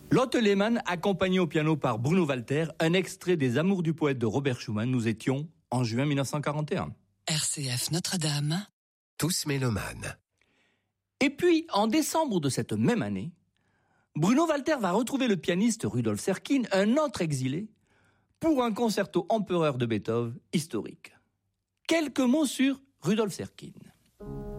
Lotte Lehmann, accompagnée au piano par Bruno Walter, un extrait des Amours du poète de Robert Schumann. Nous étions en juin 1941. RCF Notre-Dame. Tous mélomanes. Et puis, en décembre de cette même année, Bruno Walter va retrouver le pianiste Rudolf Serkin, un autre exilé, pour un concerto empereur de Beethoven historique. Quelques mots sur Rudolf Serkin.